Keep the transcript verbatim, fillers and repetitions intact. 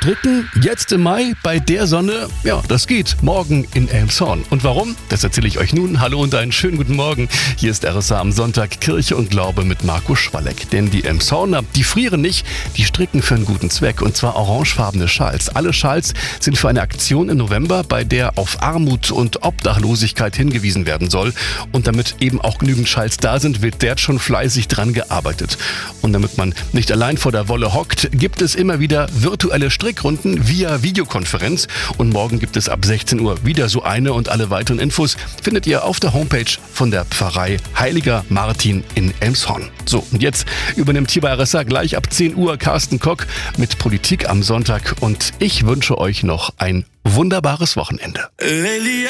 Stricken jetzt im Mai bei der Sonne? Ja, das geht morgen in Elmshorn. Und warum? Das erzähle ich euch nun. Hallo und einen schönen guten Morgen. Hier ist R S A am Sonntag Kirche und Glaube mit Marco Schwalleck. Denn die Elmshorner, die frieren nicht, die stricken für einen guten Zweck. Und zwar orangefarbene Schals. Alle Schals sind für eine Aktion im November, bei der auf Armut und Obdachlosigkeit hingewiesen werden soll. Und damit eben auch genügend Schals da sind, wird dort schon fleißig dran gearbeitet. Und damit man nicht allein vor der Wolle hockt, gibt es immer wieder virtuelle Strickrunden via Videokonferenz. Und morgen gibt es ab sechzehn Uhr wieder so eine, und alle weiteren Infos findet ihr auf der Homepage von der Pfarrei Heiliger Martin in Elmshorn. So, und jetzt übernimmt hier bei R S A gleich ab zehn Uhr Carsten Kock mit Politik am Sonntag. Und ich wünsche euch noch ein wunderbares Wochenende.